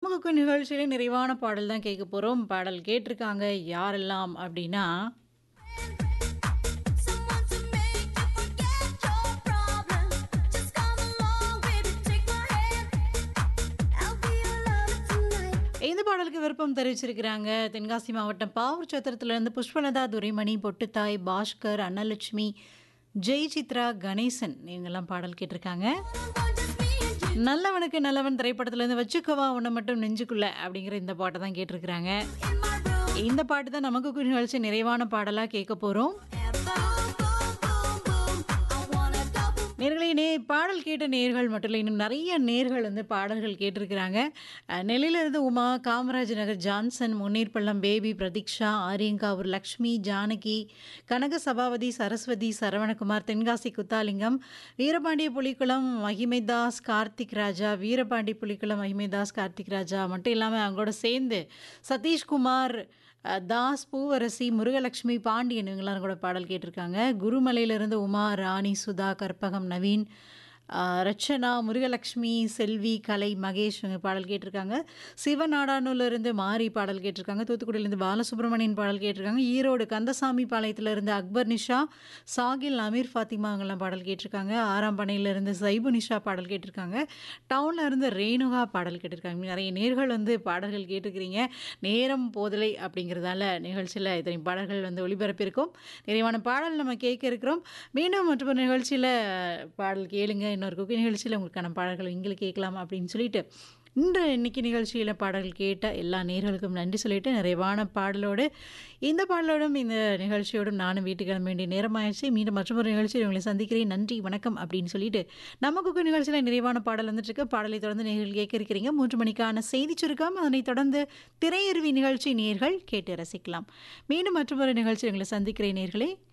நமக்கு நிகழ்ச்சியில நிறைவான பாடல் தான் கேட்க போறோம். பாடல் கேட்டிருக்காங்க யாரெல்லாம் அப்படின்னா, Someone to make you forget your problem. Just come along, baby, take my hand. I'll be your lover tonight. இந்த பாடலுக்கு விருப்பம் தெரிவிச்சிருக்கிறாங்க. தென்காசி மாவட்டம் பாவூர் சத்திரத்திலிருந்து புஷ்பலதா, துரைமணி, பொட்டுத்தாய், பாஸ்கர், அன்னலட்சுமி, ஜெய் சித்ரா, கணேசன் இவங்கெல்லாம் பாடல் கேட்டிருக்காங்க. Just me and you நல்லவனுக்கு நல்லவன் திரைப்படத்திலேருந்து வச்சுக்கவா உன்னை மட்டும் நெஞ்சுக்குள்ள அப்படிங்கிற இந்த பாட்டை தான் கேட்டிருக்கிறாங்க. in my room. இந்த பாட்டு தான் நமக்கு நிகழ்ச்சி நிறைவான பாடலாக கேட்க போகிறோம். Boom, boom, boom, boom. I wanna double. நேர்களே பாடல் கேட்ட நேர்கள் மட்டும் இல்லை, இன்னும் நிறைய நேர்கள் வந்து பாடல்கள் கேட்டிருக்கிறாங்க. நெல்லையிலிருந்து உமா, காமராஜ் நகர் ஜான்சன், முன்னீர்பள்ளம் பேபி, பிரதீக்ஷா, ஆரியங்காவூர் லக்ஷ்மி, ஜானகி, கனக சபாவதி, சரஸ்வதி, சரவணகுமார், தென்காசி குத்தாலிங்கம், வீரபாண்டிய புலிக்குளம் மகிமைதாஸ், கார்த்திக் ராஜா, வீரபாண்டி புலிக்குளம் மகிமைதாஸ், கார்த்திக் ராஜா மட்டும் இல்லாமல் அவங்களோட சேர்ந்து சதீஷ்குமார், தாஸ், பூவரசி, முருகலட்சுமி, பாண்டியன் இவங்களாம் கூட பாடல் கேட்டிருக்காங்க. குருமலையிலிருந்து உமா, ராணி, சுதா, கற்பகம், நவீன், ரச்சனா, முருகலட்சுமி, செல்வி, கலை, மகேஷ் இவங்க பாடல் கேட்டிருக்காங்க. சிவநாடானூர்லேருந்து மாரி பாடல் கேட்டிருக்காங்க. தூத்துக்குடியிலேருந்து பாலசுப்ரமணியன் பாடல் கேட்டிருக்காங்க. ஈரோடு கந்தசாமி பாளையத்திலிருந்து அக்பர் நிஷா, சாகில், அமீர் ஃபாத்திமா அவங்கெல்லாம் பாடல் கேட்டிருக்காங்க. ஆறாம் பனையிலேருந்து சைபு நிஷா பாடல் கேட்டிருக்காங்க. டவுனில் இருந்து ரேணுகா பாடல் கேட்டிருக்காங்க. நிறைய நேர்கள் வந்து பாடல்கள் கேட்டிருக்கிறீங்க. நேரம் போதலை அப்படிங்கிறதால நிகழ்ச்சியில் இத்தனை பாடல்கள் வந்து ஒளிபரப்பியிருக்கோம். நிறைவான பாடல் நம்ம கேட்க இருக்கிறோம். மீண்டும் மற்றொரு நிகழ்ச்சியில் பாடல் கேளுங்க. இன்னொரு குக்கி நிகழ்ச்சியில் உங்களுக்கான பாடல்கள் நீங்களே கேட்கலாம் அப்படின்னு சொல்லிட்டு இன்னைக்கு நிகழ்ச்சியில் பாடல்கள் கேட்ட எல்லா நேர்களுக்கும் நன்றி சொல்லிட்டு நிறைவான பாடலோடு இந்த பாடலோடும் இந்த நிகழ்ச்சியோடும் நானும் வீட்டுக்கு கிளம்ப வேண்டிய நேரமாயிடுச்சு. மீண்டும் மற்றொரு நிகழ்ச்சியில் உங்களை சந்திக்கிறேன். நன்றி, வணக்கம் அப்படின்னு சொல்லிட்டு நம்ம குக்கு நிகழ்ச்சியில் நிறைவான பாடல் வந்துட்டு இருக்கு. பாடலை தொடர்ந்து நேர்கள் கேட்க இருக்கிறீங்க. 3 மணிக்கான செய்தி சுருக்கம், அதனைத் தொடர்ந்து திரையருவி நிகழ்ச்சி நேர்கள் கேட்டு ரசிக்கலாம். மீண்டும் மற்றொரு நிகழ்ச்சியில் உங்களை சந்திக்கிறேன் நேர்களே.